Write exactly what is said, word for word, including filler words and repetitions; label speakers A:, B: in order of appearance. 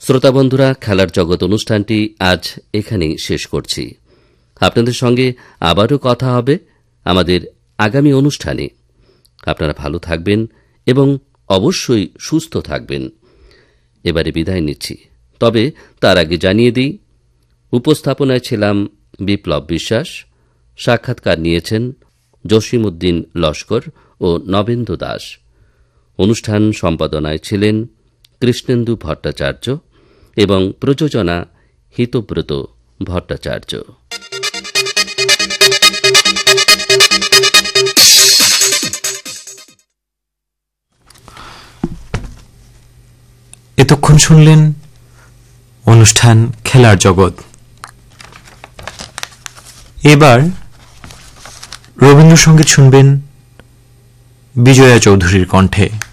A: শ্রোতা বন্ধুরা, খেলার জগৎ অনুষ্ঠানটি আজ এখানেই শেষ করছি। আপনাদের সঙ্গে আবারও কথা হবে আমাদের আগামী অনুষ্ঠানে। আপনারা ভালো থাকবেন এবং অবশ্যই সুস্থ থাকবেন। এবারে বিদায় নিচ্ছি, তবে তার আগে জানিয়ে দিই, উপস্থাপনায় ছিলাম বিপ্লব বিশ্বাস, সাক্ষাৎকার নিয়েছেন জসিমউদ্দিন লস্কর ও নবেন্দু দাস। অনুষ্ঠান সম্পাদনায় ছিলেন কৃষ্ণেন্দু ভট্টাচার্য এবং প্রযোজনা হিতব্রত ভট্টাচার্য।
B: এতক্ষণ শুনলেন অনুষ্ঠান খেলার জগৎ। এবার রবীন্দ্রসঙ্গীত শুনবেন বিজয়া চৌধুরীর কণ্ঠে।